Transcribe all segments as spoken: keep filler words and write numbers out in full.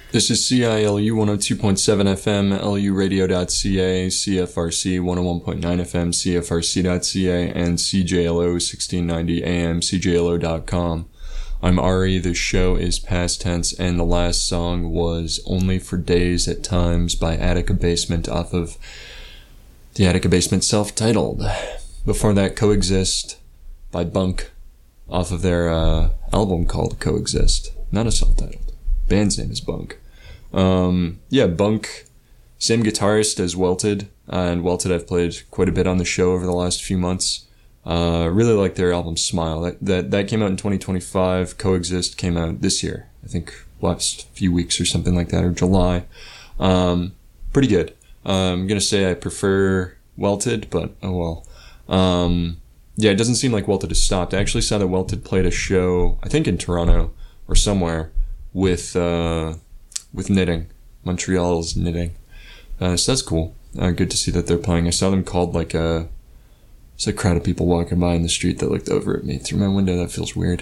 This is C I L U one oh two point seven F M, L U radio dot C A, C F R C one oh one point nine F M, C F R C dot C A, and C J L O sixteen ninety A M, C J L O dot com. I'm Ari, the show is past tense, and the last song was Only for Days at Times by Attica Basement off of the Attica Basement self-titled. Before that, Coexist by Bunk off of their uh, album called Coexist. Not a self-titled. Band's name is Bunk. Um, yeah, Bunk, same guitarist as Welted, uh, and Welted I've played quite a bit on the show over the last few months. Uh, really like their album Smile. That, that that came out in twenty twenty-five. Coexist came out this year. I think last few weeks or something like that, or July. Um, pretty good. Uh, I'm gonna say I prefer Welted, but oh well. Um, yeah, it doesn't seem like Welted has stopped. I actually saw that Welted played a show, I think in Toronto or somewhere, with uh, with Knitting, Montreal's Knitting. Uh, so that's cool. Uh, good to see that they're playing. I saw them called like a, it's a crowd of people walking by in the street that looked over at me through my window. That feels weird.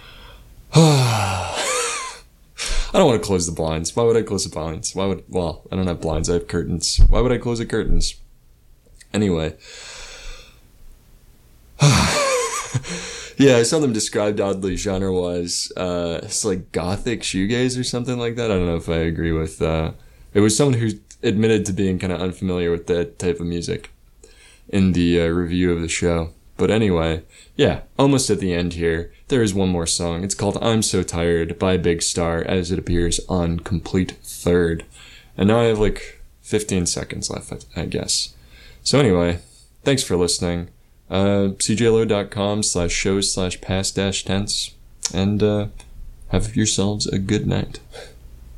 I don't want to close the blinds. Why would I close the blinds? Why would, well, I don't have blinds. I have curtains. Why would I close the curtains? Anyway. Yeah, I saw them described oddly genre-wise. Uh, it's like gothic shoegaze or something like that. I don't know if I agree with... Uh, it was someone who admitted to being kind of unfamiliar with that type of music in the uh, review of the show. But anyway, yeah, almost at the end here. There is one more song. It's called I'm So Tired by Big Star, as it appears on Complete Third. And now I have like fifteen seconds left, I guess. So anyway, thanks for listening. Uh, C J L O dot com slash shows slash past dash tense, and uh, have yourselves a good night.